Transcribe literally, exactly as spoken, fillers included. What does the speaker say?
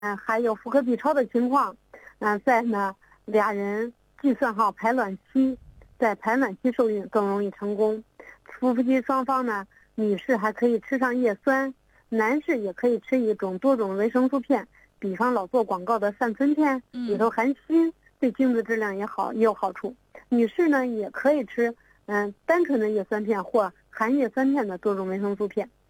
嗯，还有妇科 B 超的情况，嗯，在呢俩人计算好排卵期，在排卵期受孕更容易成功。夫妻双方呢，女士还可以吃上叶酸，男士也可以吃一种多种维生素片，比方老做广告的善存片，里头含锌，对精子质量也好也有好处。女士呢也可以吃嗯单纯的叶酸片或含叶酸片的多种维生素片。